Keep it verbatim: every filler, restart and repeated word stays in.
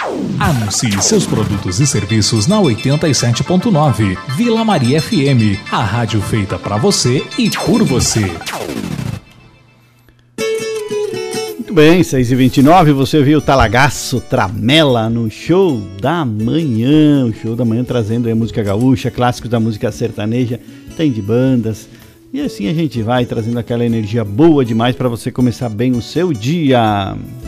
Anuncie seus produtos e serviços na oitenta e sete ponto nove Vila Maria F M, a rádio feita para você e por você. Muito bem, seis e vinte e nove, você viu o Talagaço Tramela no Show da Manhã. O Show da Manhã trazendo aí música gaúcha, clássicos da música sertaneja, tem de bandas. E assim a gente vai trazendo aquela energia boa demais para você começar bem o seu dia.